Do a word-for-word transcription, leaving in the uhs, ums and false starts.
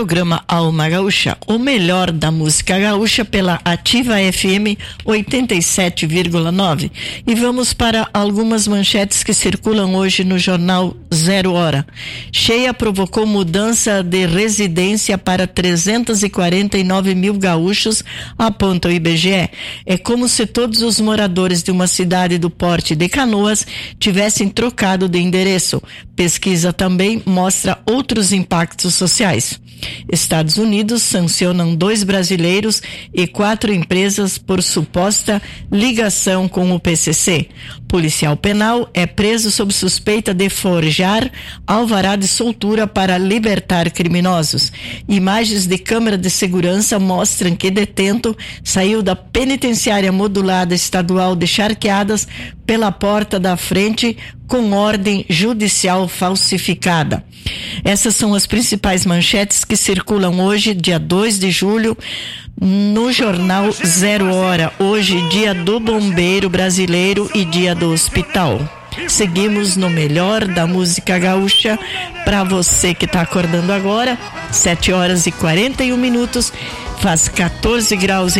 Programa Alma Gaúcha, o melhor da música gaúcha pela Ativa F M oitenta e sete vírgula nove. E vamos para algumas manchetes que circulam hoje no jornal Zero Hora. Cheia provocou mudança de residência para trezentos e quarenta e nove mil gaúchos, aponta o I B G E. É como se todos os moradores de uma cidade do porte de Canoas tivessem trocado de endereço. Pesquisa também mostra outros impactos sociais. Estados Unidos sancionam dois brasileiros e quatro empresas por suposta ligação com o P C C. Policial penal é preso sob suspeita de forjar alvará de soltura para libertar criminosos. Imagens de câmera de segurança mostram que detento saiu da penitenciária modulada estadual de Charqueadas pela porta da frente com ordem judicial falsificada. Essas são as principais manchetes que circulam hoje, dia dois de julho, no jornal Zero Hora. Hoje, dia do bombeiro brasileiro e dia do hospital. Seguimos no melhor da música gaúcha para você que está acordando agora, sete horas e quarenta e um minutos, faz quatorze graus em